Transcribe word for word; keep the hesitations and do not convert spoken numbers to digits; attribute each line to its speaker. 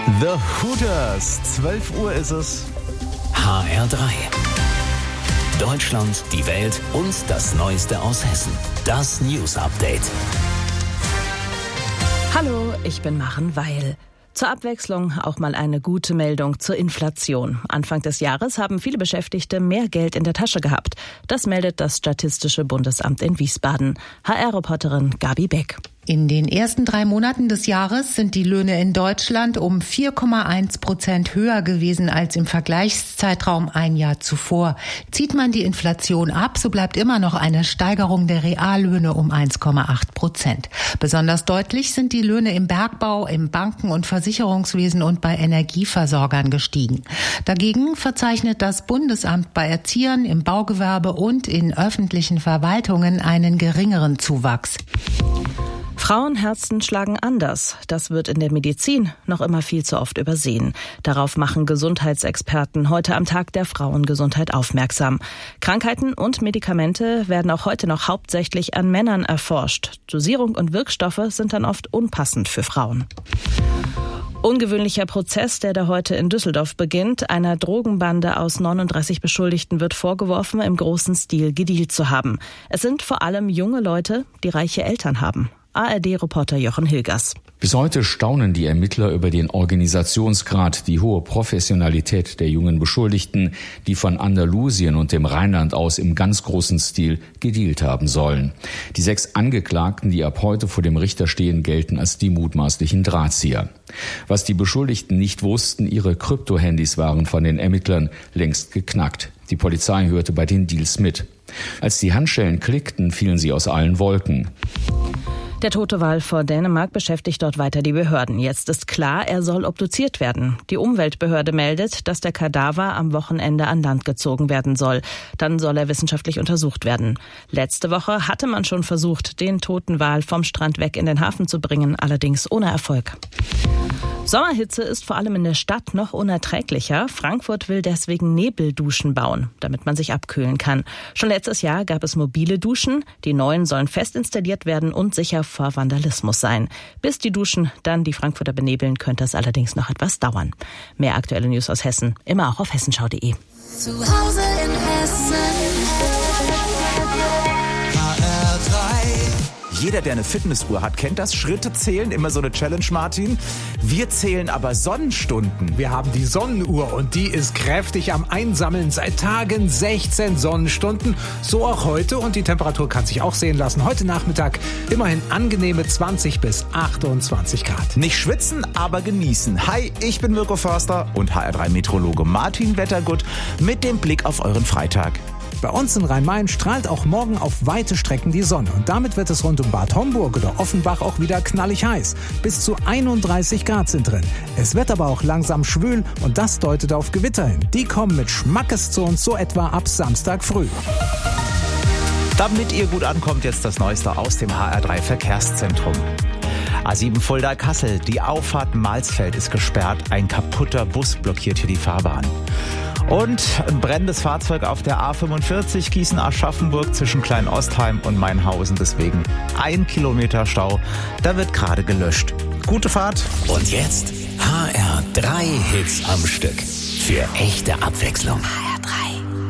Speaker 1: The Hooters, zwölf Uhr ist es.
Speaker 2: H R drei. Deutschland, die Welt und das Neueste aus Hessen. Das News Update.
Speaker 3: Hallo, ich bin Maren Weil. Zur Abwechslung auch mal eine gute Meldung zur Inflation. Anfang des Jahres haben viele Beschäftigte mehr Geld in der Tasche gehabt. Das meldet das Statistische Bundesamt in Wiesbaden. H R-Reporterin Gabi Beck.
Speaker 4: In den ersten drei Monaten des Jahres sind die Löhne in Deutschland um vier Komma eins Prozent höher gewesen als im Vergleichszeitraum ein Jahr zuvor. Zieht man die Inflation ab, so bleibt immer noch eine Steigerung der Reallöhne um eins Komma acht Prozent. Besonders deutlich sind die Löhne im Bergbau, im Banken- und Versicherungswesen und bei Energieversorgern gestiegen. Dagegen verzeichnet das Bundesamt bei Erziehern, im Baugewerbe und in öffentlichen Verwaltungen einen geringeren Zuwachs.
Speaker 3: Frauenherzen schlagen anders. Das wird in der Medizin noch immer viel zu oft übersehen. Darauf machen Gesundheitsexperten heute am Tag der Frauengesundheit aufmerksam. Krankheiten und Medikamente werden auch heute noch hauptsächlich an Männern erforscht. Dosierung und Wirkstoffe sind dann oft unpassend für Frauen. Ungewöhnlicher Prozess, der da heute in Düsseldorf beginnt. Einer Drogenbande aus neununddreißig Beschuldigten wird vorgeworfen, im großen Stil gedealt zu haben. Es sind vor allem junge Leute, die reiche Eltern haben. A R D-Reporter Jochen Hilgers.
Speaker 5: Bis heute staunen die Ermittler über den Organisationsgrad, die hohe Professionalität der jungen Beschuldigten, die von Andalusien und dem Rheinland aus im ganz großen Stil gedealt haben sollen. Die sechs Angeklagten, die ab heute vor dem Richter stehen, gelten als die mutmaßlichen Drahtzieher. Was die Beschuldigten nicht wussten, ihre Kryptohandys waren von den Ermittlern längst geknackt. Die Polizei hörte bei den Deals mit. Als die Handschellen klickten, fielen sie aus allen Wolken.
Speaker 3: Der tote Wal vor Dänemark beschäftigt dort weiter die Behörden. Jetzt ist klar, er soll obduziert werden. Die Umweltbehörde meldet, dass der Kadaver am Wochenende an Land gezogen werden soll. Dann soll er wissenschaftlich untersucht werden. Letzte Woche hatte man schon versucht, den toten Wal vom Strand weg in den Hafen zu bringen, allerdings ohne Erfolg. Sommerhitze ist vor allem in der Stadt noch unerträglicher. Frankfurt will deswegen Nebelduschen bauen, damit man sich abkühlen kann. Schon letztes Jahr gab es mobile Duschen. Die neuen sollen fest installiert werden und sicher vor Vandalismus sein. Bis die Duschen dann die Frankfurter benebeln, könnte es allerdings noch etwas dauern. Mehr aktuelle News aus Hessen, immer auch auf hessenschau punkt de.
Speaker 6: Zu Hause in Hessen. H R drei.
Speaker 1: Jeder, der eine Fitnessuhr hat, kennt das. Schritte zählen, immer so eine Challenge, Martin. Wir zählen aber Sonnenstunden.
Speaker 7: Wir haben die Sonnenuhr und die ist kräftig am Einsammeln. Seit Tagen sechzehn Sonnenstunden. So auch heute und die Temperatur kann sich auch sehen lassen. Heute Nachmittag immerhin angenehme zwanzig bis achtundzwanzig Grad.
Speaker 1: Nicht schwitzen, aber genießen. Hi, ich bin Mirko Förster und H R drei Meteorologe Martin Wettergut mit dem Blick auf euren Freitag.
Speaker 7: Bei uns in Rhein-Main strahlt auch morgen auf weite Strecken die Sonne. Und damit wird es rund um Bad Homburg oder Offenbach auch wieder knallig heiß. Bis zu einunddreißig Grad sind drin. Es wird aber auch langsam schwül und das deutet auf Gewitter hin. Die kommen mit Schmackes zu uns so etwa ab Samstag früh.
Speaker 1: Damit ihr gut ankommt, jetzt das Neueste aus dem H R drei Verkehrszentrum. A sieben Fulda-Kassel, die Auffahrt Malsfeld ist gesperrt. Ein kaputter Bus blockiert hier die Fahrbahn. Und ein brennendes Fahrzeug auf der A fünfundvierzig Gießen-Aschaffenburg zwischen Kleinostheim und Mainhausen. Deswegen ein Kilometer Stau. Da wird gerade gelöscht. Gute Fahrt.
Speaker 2: Und jetzt H R drei Hits am Stück. Für echte Abwechslung.